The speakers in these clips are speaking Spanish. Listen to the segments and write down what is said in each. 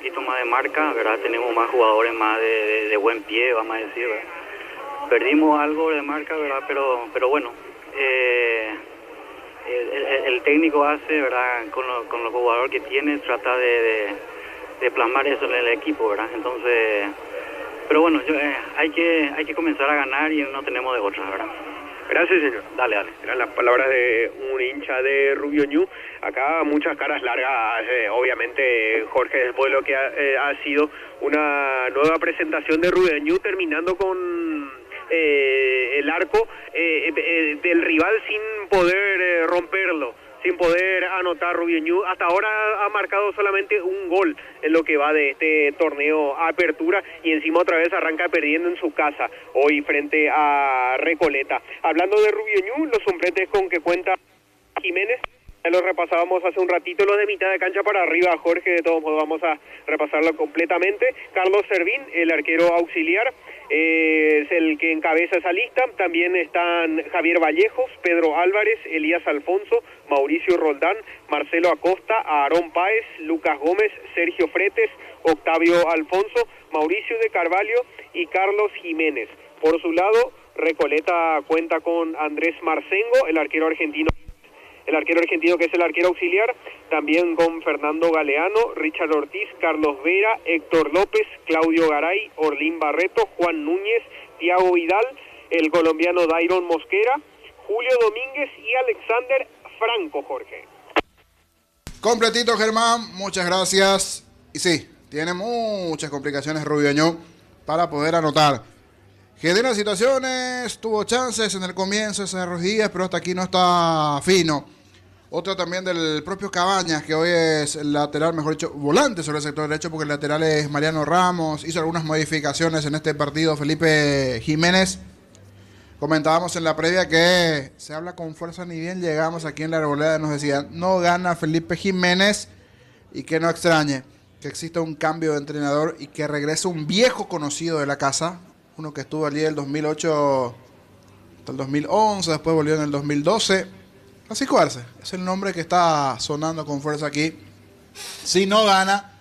poquito más de marca, ¿verdad? Tenemos más jugadores más de buen pie, vamos a decir, ¿verdad? Perdimos algo de marca, ¿verdad? Pero bueno, el técnico hace, ¿verdad? Con los jugadores que tiene, trata de plasmar eso en el equipo, ¿verdad? Entonces, pero bueno, hay que comenzar a ganar y no tenemos de otra, ¿verdad? Gracias, señor. Dale. Eran las palabras de un hincha de Rubio Ñu. Acá muchas caras largas, obviamente, Jorge, después de lo que ha sido una nueva presentación de Rubio Ñu, terminando con el arco del rival sin poder romperlo, sin poder anotar. Rubio Ñu hasta ahora ha marcado solamente un gol en lo que va de este torneo Apertura, y encima otra vez arranca perdiendo en su casa hoy frente a Recoleta. Hablando de Rubio Ñu, los suplentes con que cuenta Jiménez, ya lo repasábamos hace un ratito, los de mitad de cancha para arriba, Jorge, de todos modos vamos a repasarlo completamente. Carlos Servín, el arquero auxiliar, es el que encabeza esa lista. También están Javier Vallejos, Pedro Álvarez, Elías Alfonso, Mauricio Roldán, Marcelo Acosta, Aarón Páez, Lucas Gómez, Sergio Fretes, Octavio Alfonso, Mauricio de Carvalho y Carlos Jiménez. Por su lado, Recoleta cuenta con Andrés Marcengo, el arquero argentino que es el arquero auxiliar, también con Fernando Galeano, Richard Ortiz, Carlos Vera, Héctor López, Claudio Garay, Orlín Barreto, Juan Núñez, Tiago Vidal, el colombiano Dairon Mosquera, Julio Domínguez y Alexander Franco, Jorge. Completito, Germán, muchas gracias. Y sí, tiene muchas complicaciones Rubio Ñu para poder anotar. Genera situaciones, tuvo chances en el comienzo de esas días, pero hasta aquí no está fino. Otra también del propio Cabañas, que hoy es el lateral, mejor dicho, volante sobre el sector derecho, porque el lateral es Mariano Ramos. Hizo algunas modificaciones en este partido Felipe Jiménez. Comentábamos en la previa que se habla con fuerza, ni bien llegamos aquí en la Arboleda, nos decían, no gana Felipe Jiménez, y que no extrañe que exista un cambio de entrenador y que regrese un viejo conocido de la casa, uno que estuvo allí del 2008 hasta el 2011, después volvió en el 2012. Francisco Arce es el nombre que está sonando con fuerza aquí. Si no gana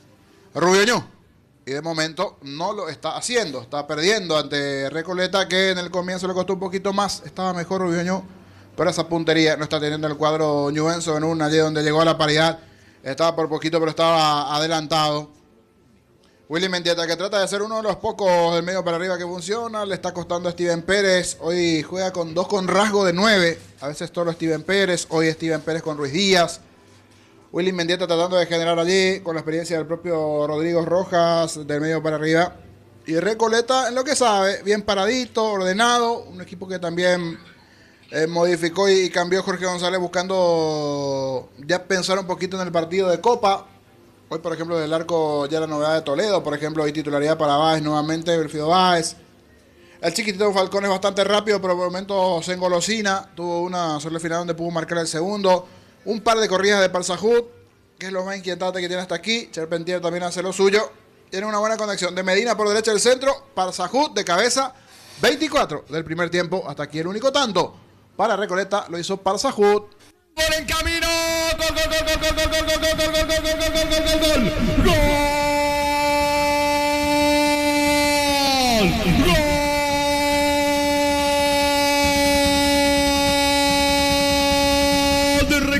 Rubio Ñu, y de momento no lo está haciendo, está perdiendo ante Recoleta, que en el comienzo le costó un poquito más, estaba mejor Rubio Ñu, pero esa puntería no está teniendo el cuadro ñubense. En una allí donde llegó a la paridad, estaba por poquito, pero estaba adelantado. Willy Mendieta, que trata de ser uno de los pocos del medio para arriba que funciona, le está costando a Steven Pérez. Hoy juega con dos con rasgo de 9. A veces solo Steven Pérez, hoy Steven Pérez con Ruiz Díaz. Willy Mendieta tratando de generar allí, con la experiencia del propio Rodrigo Rojas, del medio para arriba. Y Recoleta en lo que sabe, bien paradito, ordenado. Un equipo que también modificó y cambió Jorge González, buscando ya pensar un poquito en el partido de Copa. Hoy, por ejemplo, del arco ya la novedad de Toledo. Por ejemplo, hoy titularidad para Báez nuevamente, Belfido Báez. El chiquitito Falcón es bastante rápido, pero por momentos se engolosina. Tuvo una sobre el final donde pudo marcar el segundo. Un par de corridas de Parsahut, que es lo más inquietante que tiene hasta aquí. Charpentier también hace lo suyo. Tiene una buena conexión de Medina por derecha del centro. Parsahut de cabeza. 24 del primer tiempo. Hasta aquí el único tanto para Recoleta lo hizo Parsahut. Gol en camino. Gol, gol, gol, gol, gol, gol, gol, gol, gol, gol, gol, gol, gol, gol, gol, gol, gol. Gol de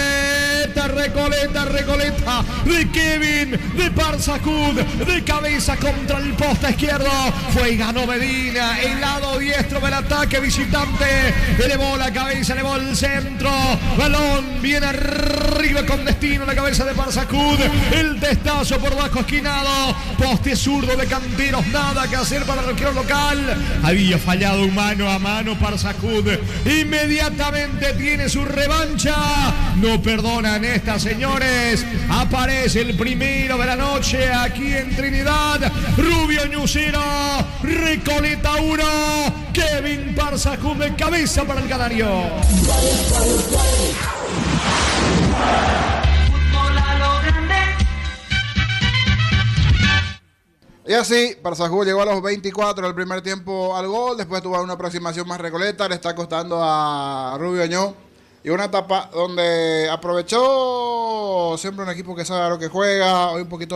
Recoleta, de Kevin, de Parsahut, de cabeza contra el poste izquierdo, fue y ganó Medina, el lado diestro del ataque visitante, elevó la cabeza, elevó el centro, balón viene arriba con destino, la cabeza de Parsahut, el testazo por bajo esquinado, poste zurdo de Canteros, nada que hacer para el arquero local, había fallado un mano a mano Parsahut, inmediatamente tiene su revancha, no perdonan esta, señores. Aparece el primero de la noche aquí en Trinidad. Rubio Ñu 0, Recoleta 1. Kevin Parsahut de cabeza para el canario. Y así, Parsahut llegó a los 24 del primer tiempo al gol. Después tuvo una aproximación más Recoleta. Le está costando a Rubio Ñu. Y una etapa donde aprovechó siempre un equipo que sabe a lo que juega. Hoy un poquito